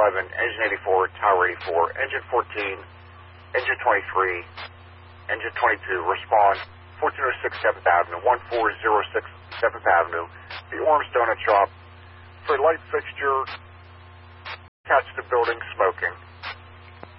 11, engine 84, tower 84, engine 14, engine 23, engine 22, respond 1406 7th Avenue, 1406 7th Avenue, the Orange Donut Shop, for a light fixture attached to building smoking.